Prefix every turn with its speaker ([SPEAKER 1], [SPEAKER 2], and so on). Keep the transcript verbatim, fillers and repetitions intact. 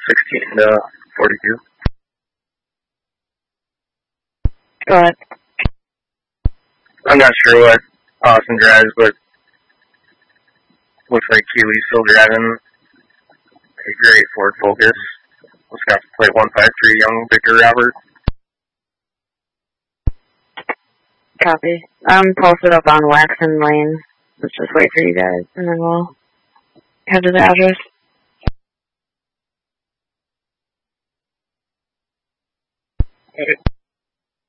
[SPEAKER 1] sixteen to forty-two.
[SPEAKER 2] Go ahead.
[SPEAKER 1] I'm not sure what Austin drives, but looks like Keely's still driving a great Ford Focus. Wisconsin plate one five three, young Victor Robert.
[SPEAKER 2] Copy. I'm posted up on Waxon Lane. Let's just wait for you guys, and then we'll head to the address.
[SPEAKER 1] Okay.